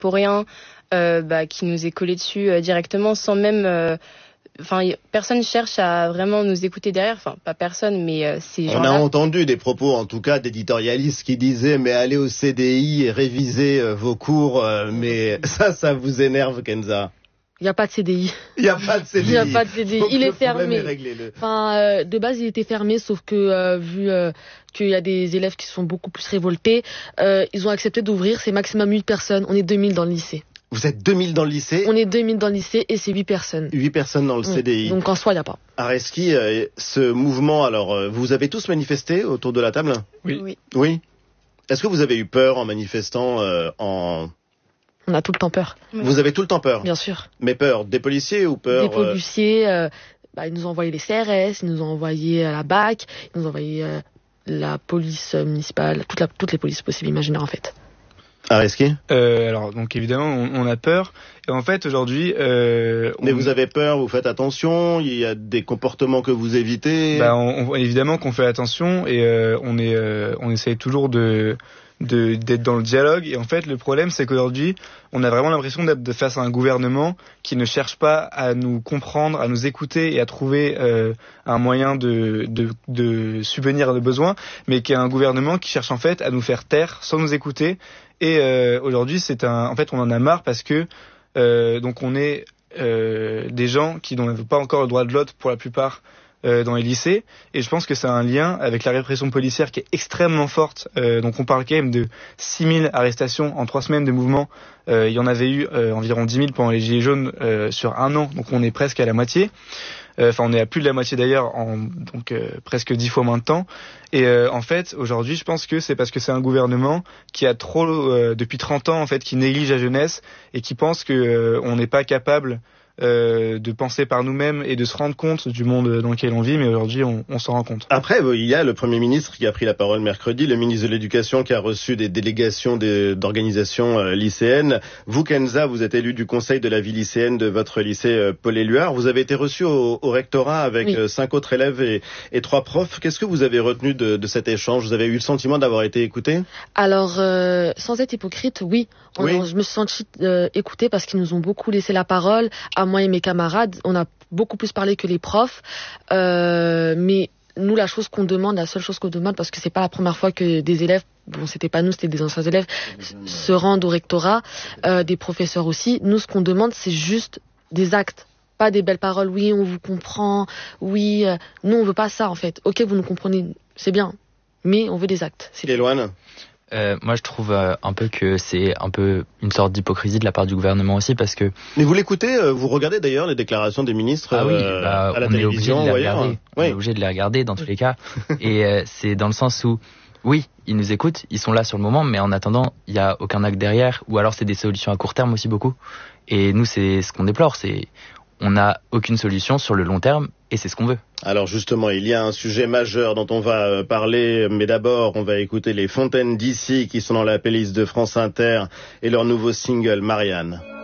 pour rien, qui nous est collé dessus directement sans même... personne cherche à vraiment nous écouter derrière. Enfin, pas personne, mais ces gens-là. On a entendu des propos, en tout cas, d'éditorialistes qui disaient « Mais allez au CDI et révisez vos cours. » Mais ça vous énerve, Kenza? Il n'y a pas de CDI. Il n'y a pas de CDI. Il n'y a pas de CDI. Donc Il est fermé. De base, il était fermé, sauf que vu qu'il y a des élèves qui sont beaucoup plus révoltés, ils ont accepté d'ouvrir. C'est maximum 8 personnes. On est 2000 dans le lycée. Vous êtes 2000 dans le lycée? On est 2000 dans le lycée et c'est 8 personnes. 8 personnes dans le CDI. Donc en soi, il n'y a pas. Areski, ce mouvement, alors, vous avez tous manifesté autour de la table? Oui. Est-ce que vous avez eu peur en manifestant On a tout le temps peur. Vous avez tout le temps peur? Bien sûr. Mais peur des policiers ou peur... Des policiers, ils nous ont envoyé les CRS, ils nous ont envoyé la BAC, ils nous ont envoyé la police municipale, toutes les polices possibles et imaginaires en fait. Areski? Alors donc évidemment on a peur et en fait aujourd'hui mais vous avez peur, vous faites attention, il y a des comportements que vous évitez. Évidemment qu'on fait attention et on essaye toujours d'être dans le dialogue et en fait le problème c'est qu'aujourd'hui on a vraiment l'impression d'être face à un gouvernement qui ne cherche pas à nous comprendre, à nous écouter et à trouver un moyen de subvenir à nos besoins, mais qui est un gouvernement qui cherche en fait à nous faire taire sans nous écouter. Et aujourd'hui, en fait, on en a marre parce que donc on est des gens qui n'ont pas encore le droit de vote pour la plupart dans les lycées. Et je pense que c'est un lien avec la répression policière qui est extrêmement forte. Donc on parle quand même de 6000 arrestations en 3 semaines de mouvement. Il y en avait eu environ 10 000 pendant les Gilets jaunes sur un an. Donc on est presque à la moitié. On est à plus de la moitié d'ailleurs, donc presque 10 fois moins de temps. Et en fait, aujourd'hui, je pense que c'est parce que c'est un gouvernement qui a trop, depuis 30 ans, en fait, qui néglige la jeunesse et qui pense que on n'est pas capable de penser par nous-mêmes et de se rendre compte du monde dans lequel on vit, mais aujourd'hui on s'en rend compte. Après, il y a le Premier ministre qui a pris la parole mercredi, le ministre de l'Éducation qui a reçu des délégations d'organisations lycéennes. Vous, Kenza, vous êtes élu du conseil de la vie lycéenne de votre lycée Paul-Éluard. Vous avez été reçu au rectorat avec 5 autres élèves et 3 profs. Qu'est-ce que vous avez retenu de cet échange? Vous avez eu le sentiment d'avoir été écouté? Alors, sans être hypocrite, oui. Je me suis sentie écoutée parce qu'ils nous ont beaucoup laissé la parole. À moi et mes camarades, on a beaucoup plus parlé que les profs, mais nous, la seule chose qu'on demande, parce que c'est pas la première fois que des élèves, c'était pas nous, c'était des anciens élèves, se rendent au rectorat, des professeurs aussi. Nous, ce qu'on demande, c'est juste des actes, pas des belles paroles. Oui, on vous comprend. Oui, nous, on veut pas ça en fait. Ok, vous nous comprenez, c'est bien, mais on veut des actes. Éloigne. Moi, je trouve un peu que c'est un peu une sorte d'hypocrisie de la part du gouvernement aussi, parce que... Mais vous l'écoutez, vous regardez d'ailleurs les déclarations des ministres à la télévision ou ailleurs. On est obligé de les regarder dans tous les cas. Et c'est dans le sens où, oui, ils nous écoutent, ils sont là sur le moment, mais en attendant, il n'y a aucun acte derrière, ou alors c'est des solutions à court terme aussi beaucoup. Et nous, c'est ce qu'on déplore, on n'a aucune solution sur le long terme, et c'est ce qu'on veut. Alors justement, il y a un sujet majeur dont on va parler, mais d'abord, on va écouter les Fontaines d'ici qui sont dans la playlist de France Inter et leur nouveau single Marianne.